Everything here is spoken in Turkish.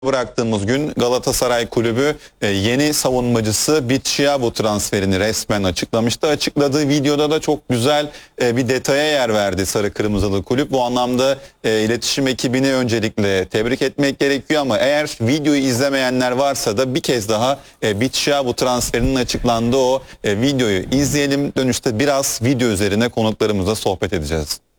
bıraktığımız gün Galatasaray Kulübü yeni savunmacısı Bitshiabu transferini resmen açıklamıştı. Açıkladığı videoda da çok güzel bir detaya yer verdi Sarı Kırmızılı Kulüp. Bu anlamda iletişim ekibini öncelikle tebrik etmek gerekiyor ama eğer videoyu izlemeyenler varsa da bir kez daha Bitshiabu transferinin açıklandığı o videoyu izleyelim. Dönüşte biraz video üzerine konuklarımızla sohbet edeceğiz.